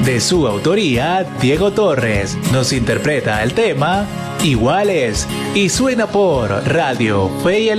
De su autoría, Diego Torres nos interpreta el tema Iguales y suena por Radio Fe y